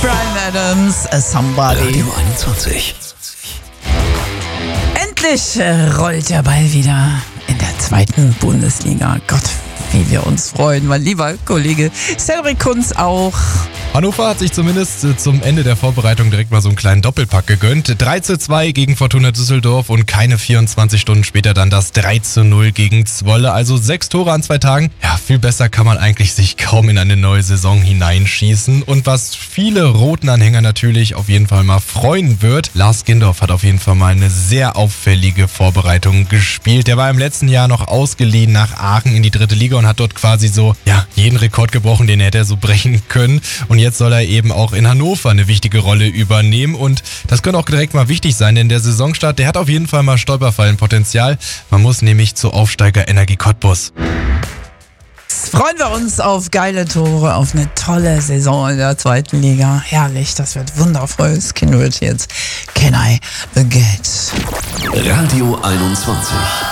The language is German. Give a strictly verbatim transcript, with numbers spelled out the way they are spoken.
Bryan Adams, a Somebody. Radio einundzwanzig. Endlich äh, rollt der Ball wieder in der zweiten Bundesliga. Gott, wie wir uns freuen, mein lieber Kollege Cedric Kunz auch. Hannover hat sich zumindest äh, zum Ende der Vorbereitung direkt mal so einen kleinen Doppelpack gegönnt. drei zu zwei gegen Fortuna Düsseldorf und keine vierundzwanzig Stunden später dann das drei zu null gegen Zwolle. Also sechs Tore an zwei Tagen. Ja, viel besser kann man eigentlich sich kaum in eine neue Saison hineinschießen. Und was viele roten Anhänger natürlich auf jeden Fall mal freuen wird, Lars Gindorf hat auf jeden Fall mal eine sehr auffällige Vorbereitung gespielt. Der war im letzten Jahr noch ausgeliehen nach Aachen in die dritte Liga und hat dort quasi so, ja, jeden Rekord gebrochen, den hätte er so brechen können. Und jetzt soll er eben auch in Hannover eine wichtige Rolle übernehmen und das könnte auch direkt mal wichtig sein, denn der Saisonstart, der hat auf jeden Fall mal Stolperfallenpotenzial. Man muss nämlich zu Aufsteiger Energie Cottbus. Jetzt freuen wir uns auf geile Tore, auf eine tolle Saison in der zweiten Liga. Herrlich, das wird wundervoll. Das Kind wird jetzt Can I Get? Radio einundzwanzig.